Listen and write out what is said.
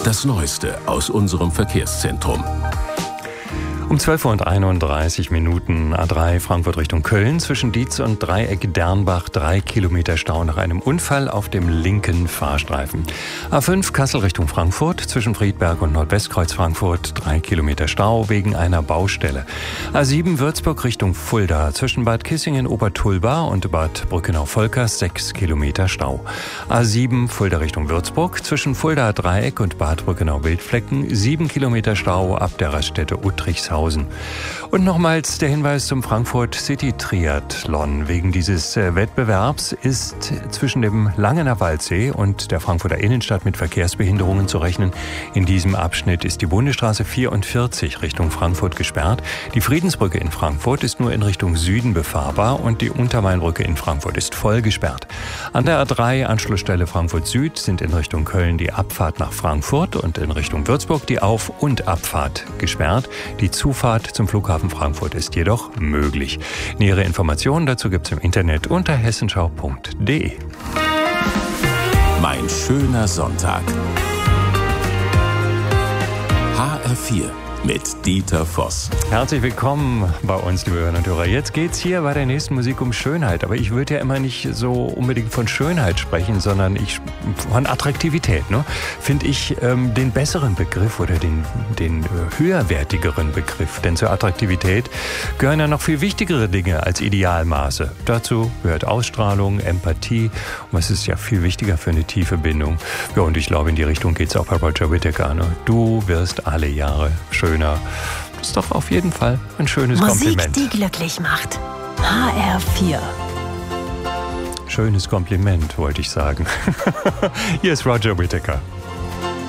Das Neueste aus unserem Verkehrszentrum. Um 12:31 Uhr A3 Frankfurt Richtung Köln zwischen Dietz und Dreieck Dernbach 3 Kilometer Stau nach einem Unfall auf dem linken Fahrstreifen. A5 Kassel Richtung Frankfurt zwischen Friedberg und Nordwestkreuz Frankfurt 3 Kilometer Stau wegen einer Baustelle. A7 Würzburg Richtung Fulda zwischen Bad Kissingen-Obertulba und Bad Brückenau-Volkers 6 Kilometer Stau. A7 Fulda Richtung Würzburg zwischen Fulda Dreieck und Bad Brückenau-Wildflecken 7 Kilometer Stau ab der Raststätte Uttrichshausen. Und nochmals der Hinweis zum Frankfurt City Triathlon. Wegen dieses Wettbewerbs ist zwischen dem Langener Waldsee und der Frankfurter Innenstadt mit Verkehrsbehinderungen zu rechnen. In diesem Abschnitt ist die Bundesstraße 44 Richtung Frankfurt gesperrt. Die Friedensbrücke in Frankfurt ist nur in Richtung Süden befahrbar und die Untermainbrücke in Frankfurt ist voll gesperrt. An der A3 Anschlussstelle Frankfurt Süd sind in Richtung Köln die Abfahrt nach Frankfurt und in Richtung Würzburg die Auf- und Abfahrt gesperrt. Die Zufahrt zum Flughafen Frankfurt ist jedoch möglich. Nähere Informationen dazu gibt es im Internet unter hessenschau.de. Mein schöner Sonntag. HR4 mit Dieter Voss. Herzlich willkommen bei uns, liebe Hörerinnen und Hörer. Jetzt geht's hier bei der nächsten Musik um Schönheit. Aber ich würde ja immer nicht so unbedingt von Schönheit sprechen, sondern von Attraktivität. Ne? Finde ich den besseren Begriff oder den höherwertigeren Begriff. Denn zur Attraktivität gehören ja noch viel wichtigere Dinge als Idealmaße. Dazu gehört Ausstrahlung, Empathie. Und es ist ja viel wichtiger für eine tiefe Bindung. Ja, und ich glaube, in die Richtung geht's auch bei Roger Whittaker. Ne? Du wirst alle Jahre schöner. Das ist doch auf jeden Fall ein schönes Kompliment. Musik, die glücklich macht. HR4. Schönes Kompliment, wollte ich sagen. Hier ist Roger Whittaker.